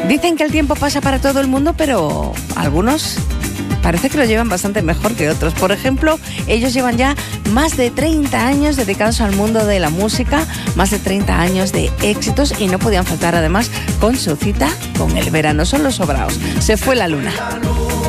Dicen que el tiempo pasa para todo el mundo, pero algunos parece que lo llevan bastante mejor que otros. Por ejemplo, ellos llevan ya más de 30 años dedicados al mundo de la música, más de 30 años de éxitos y no podían faltar además con su cita con el verano. Son los Sobraos. Se fue la luna.